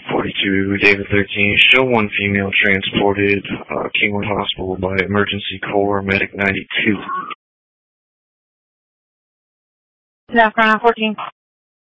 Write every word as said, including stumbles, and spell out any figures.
forty-two, David thirteen, show one female transported, uh, Kingwood Hospital by emergency corps, medic ninety-two. South Carolina fourteen.